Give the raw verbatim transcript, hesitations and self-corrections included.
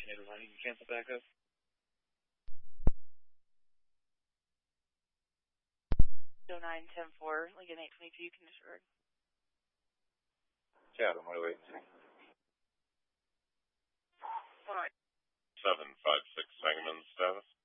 Never mind, you can cancel back up. oh nine ten four, Lincoln eight twenty-two, Condition. Chatham, what do we wait and see? Alright. seven five six Sangamon status.